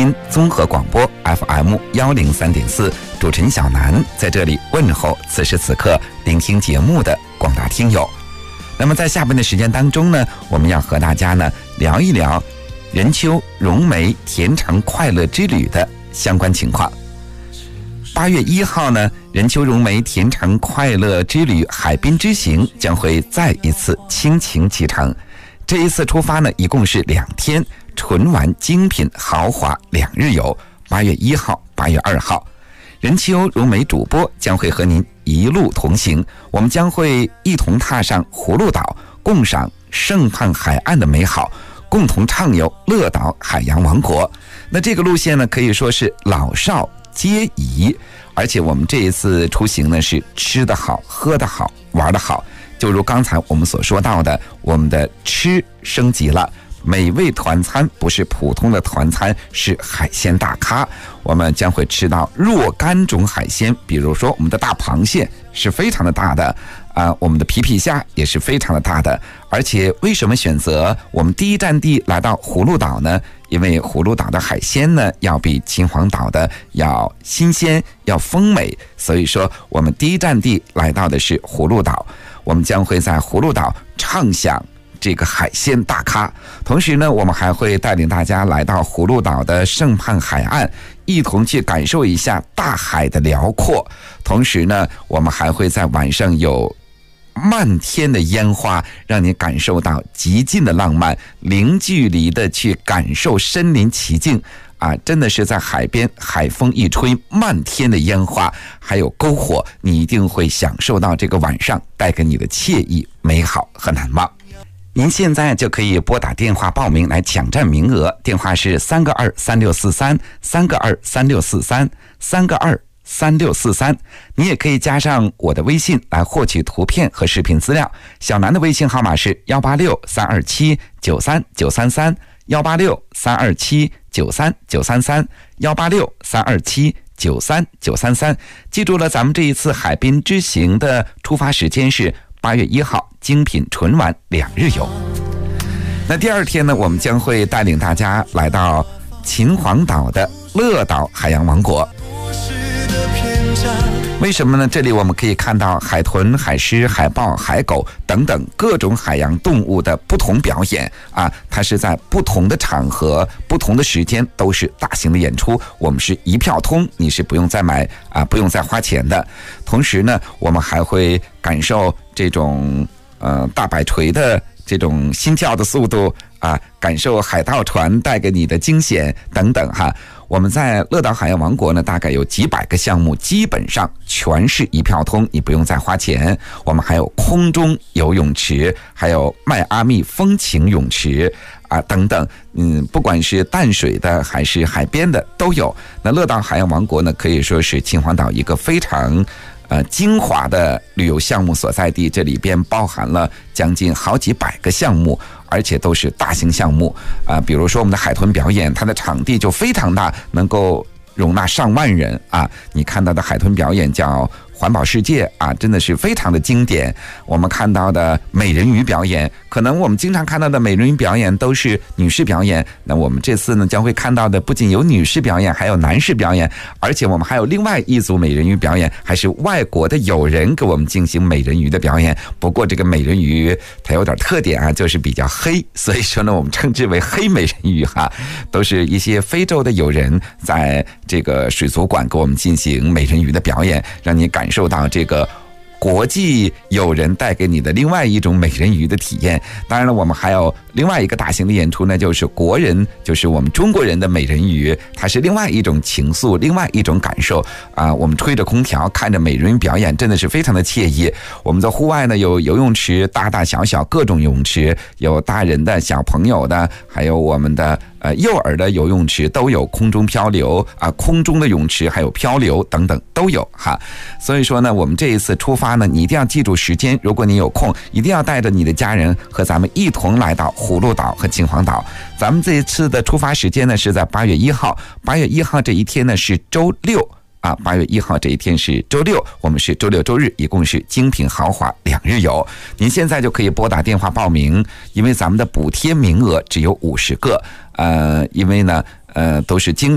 音综合广播 FM103.4，主持人小南在这里问候此时此刻聆听节目的广大听友。那么在下边的时间当中呢，我们要和大家呢聊一聊任丘荣梅甜橙快乐之旅的相关情况。8月1号呢，任丘荣梅甜橙快乐之旅海滨之行将会再一次倾情启程。这一次出发呢，一共是2天，纯玩精品豪华2日游。8月1号、8月2号，任丘荣梅主播将会和您一路同行，我们将会一同踏上葫芦岛，共赏盛汉海岸的美好，共同畅游乐岛海洋王国。那这个路线呢，可以说是老少皆宜，而且我们这一次出行呢，是吃得好、喝得好、玩得好。就如刚才我们所说到的，我们的吃升级了，美味团餐不是普通的团餐，是海鲜大咖。我们将会吃到若干种海鲜，比如说我们的大螃蟹是非常的大的我们的皮皮虾也是非常的大的。而且为什么选择我们第一站地来到葫芦岛呢？因为葫芦岛的海鲜呢，要比秦皇岛的要新鲜，要丰美，所以说我们第一站地来到的是葫芦岛。我们将会在葫芦岛畅享这个海鲜大咖，同时呢，我们还会带领大家来到葫芦岛的盛汉海岸，一同去感受一下大海的辽阔。同时呢，我们还会在晚上有漫天的烟花，让你感受到极尽的浪漫，零距离的去感受身临其境真的是在海边，海风一吹，漫天的烟花还有篝火，你一定会享受到这个晚上带给你的惬意、美好和难忘。您现在就可以拨打电话报名来抢占名额，电话是3个2 3643 3个2 3643 3个2 3643。你也可以加上我的微信来获取图片和视频资料。小南的微信号码是186 327 93 933 186 327 93 933 186 327 93 933。记住了，咱们这一次海滨之行的出发时间是8月1号，精品纯玩2日游。那第二天呢，我们将会带领大家来到秦皇岛的乐岛海洋王国。为什么呢？这里我们可以看到海豚、海狮、海豹、海狗等等各种海洋动物的不同表演它是在不同的场合、不同的时间都是大型的演出，我们是一票通，你是不用再买不用再花钱的。同时呢，我们还会感受这种大摆锤的这种心跳的速度感受海盗船带给你的惊险等等我们在乐岛海洋王国呢，大概有几百个项目，基本上全是一票通，你不用再花钱。我们还有空中游泳池，还有迈阿密风情泳池等等，不管是淡水的还是海边的都有。那乐岛海洋王国呢，可以说是秦皇岛一个非常精华的旅游项目所在地，这里边包含了将近好几百个项目，而且都是大型项目比如说我们的海豚表演，它的场地就非常大，能够容纳上万人你看到的海豚表演叫环保世界真的是非常的经典。我们看到的美人鱼表演，可能我们经常看到的美人鱼表演都是女士表演，那我们这次呢将会看到的不仅有女士表演，还有男士表演，而且我们还有另外一组美人鱼表演，还是外国的友人给我们进行美人鱼的表演。不过这个美人鱼它有点特点就是比较黑，所以说呢我们称之为黑美人鱼都是一些非洲的友人在这个水族馆给我们进行美人鱼的表演，让你感受到这个国际友人带给你的另外一种美人鱼的体验。当然了，我们还有另外一个大型的演出呢，就是国人，就是我们中国人的美人鱼，它是另外一种情愫，另外一种感受我们吹着空调看着美人鱼表演，真的是非常的惬意。我们在户外呢有游泳池，大大小小各种泳池，有大人的、小朋友的，还有我们的幼儿的游泳池都有，空中漂流空中的泳池还有漂流等等都有所以说呢，我们这一次出发呢，你一定要记住时间，如果你有空，一定要带着你的家人和咱们一同来到葫芦岛和秦皇岛。咱们这一次的出发时间呢是在8月1号，8月1号这一天呢是周六8月1号这一天是周六，我们是周六周日，一共是精品豪华2日游。您现在就可以拨打电话报名，因为咱们的补贴名额只有50个因为呢都是经